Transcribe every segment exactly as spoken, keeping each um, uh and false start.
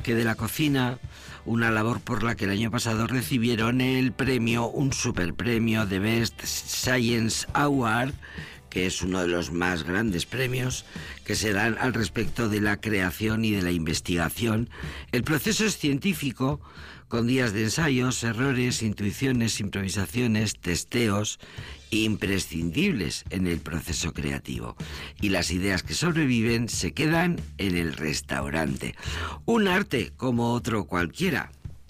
que de la cocina, una labor por la que el año pasado recibieron el premio, un superpremio de Best Science Award, que es uno de los más grandes premios que se dan al respecto de la creación y de la investigación. El proceso es científico, con días de ensayos, errores, intuiciones, improvisaciones, testeos imprescindibles en el proceso creativo. Y las ideas que sobreviven se quedan en el restaurante. Un arte como otro cualquiera.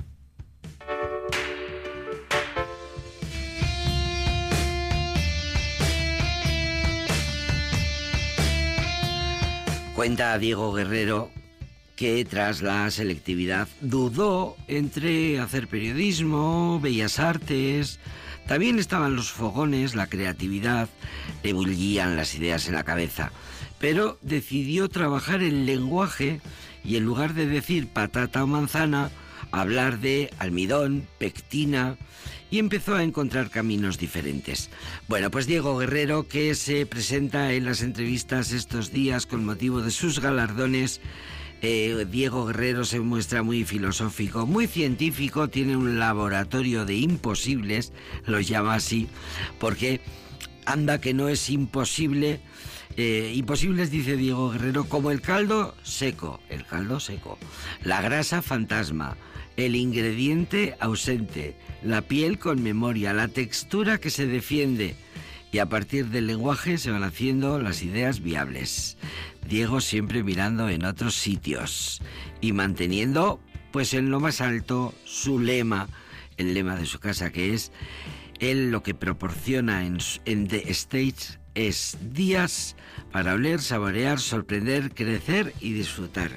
Cuenta Diego Guerrero que tras la selectividad dudó entre hacer periodismo, bellas artes. También estaban los fogones, la creatividad, le bullían las ideas en la cabeza. Pero decidió trabajar el lenguaje y en lugar de decir patata o manzana, hablar de almidón, pectina, y empezó a encontrar caminos diferentes. Bueno, pues Diego Guerrero, que se presenta en las entrevistas estos días con motivo de sus galardones, eh, Diego Guerrero se muestra muy filosófico, muy científico, tiene un laboratorio de imposibles, lo llama así, porque anda que no es imposible. Eh, imposibles, dice Diego Guerrero, como el caldo seco, el caldo seco, la grasa fantasma, el ingrediente ausente, la piel con memoria, la textura que se defiende, y a partir del lenguaje se van haciendo las ideas viables. Diego siempre mirando en otros sitios y manteniendo, pues en lo más alto, su lema, el lema de su casa, que es: él lo que proporciona en, en The Stage es días para oler, saborear, sorprender, crecer y disfrutar.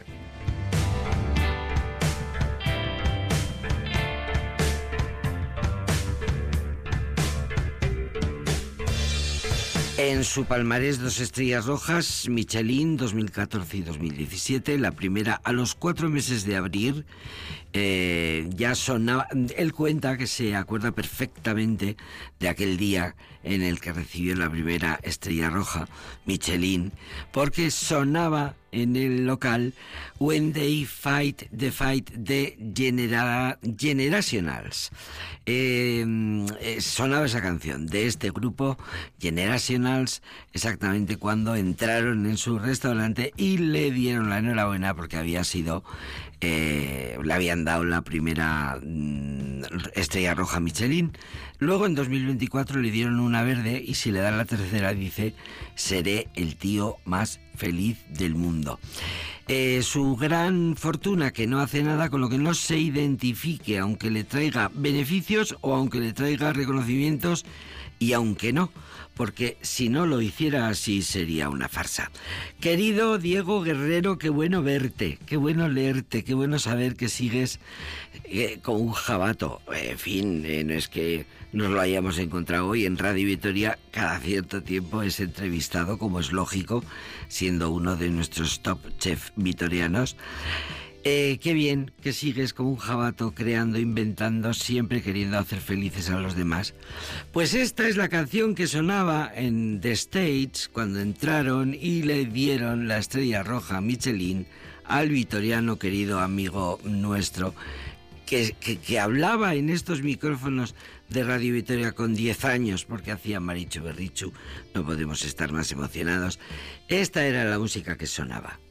En su palmarés dos estrellas rojas, Michelin dos mil catorce y dos mil diecisiete, la primera a los cuatro meses de abrir, eh, ya sonaba. Él cuenta que se acuerda perfectamente de aquel día en el que recibió la primera estrella roja, Michelin, porque sonaba en el local When They Fight the Fight de Genera- Generationals. Eh, eh, sonaba esa canción de este grupo, Generationals, exactamente cuando entraron en su restaurante y le dieron la enhorabuena porque había sido, eh, le habían dado la primera mm, estrella roja Michelin. Luego en dos mil veinticuatro le dieron una verde y si le dan la tercera dice: seré el tío más feliz del mundo. Eh, su gran fortuna, que no hace nada con lo que no se identifique, aunque le traiga beneficios o aunque le traiga reconocimientos, y aunque no, porque si no lo hiciera así sería una farsa. Querido Diego Guerrero, qué bueno verte, qué bueno leerte, qué bueno saber que sigues eh, con un jabato. En fin, eh, no es que nos lo hayamos encontrado hoy en Radio Vitoria, cada cierto tiempo es entrevistado, como es lógico, siendo uno de nuestros top chef vitorianos. Eh, qué bien que sigues como un jabato, creando, inventando, siempre queriendo hacer felices a los demás. Pues esta es la canción que sonaba en The Stage cuando entraron y le dieron la estrella roja Michelin al vitoriano querido amigo nuestro, que, que, que hablaba en estos micrófonos de Radio Vitoria con diez años, porque hacía Marichu Berrichu. No podemos estar más emocionados. Esta era la música que sonaba.